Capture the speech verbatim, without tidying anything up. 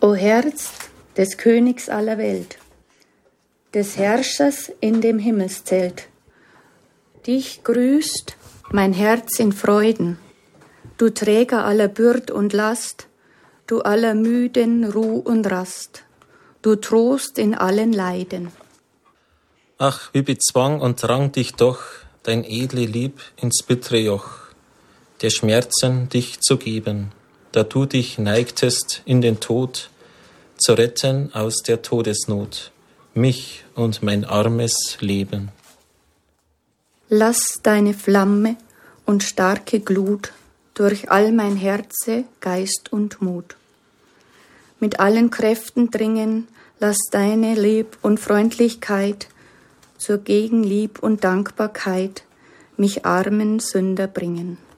O Herz des Königs aller Welt, des Herrschers in dem Himmelszelt, dich grüßt mein Herz in Freuden, du Träger aller Bürd und Last, du aller Müden Ruh und Rast, du Trost in allen Leiden. Ach, wie bezwang und drang dich doch dein edle Lieb ins bittere Joch, der Schmerzen dich zu geben, da du dich neigtest in den Tod, zu retten aus der Todesnot, mich und mein armes Leben. Lass deine Flamme und starke Glut durch all mein Herze, Geist und Mut. Mit allen Kräften dringen, lass deine Lieb und Freundlichkeit zur Gegenlieb und Dankbarkeit mich armen Sünder bringen.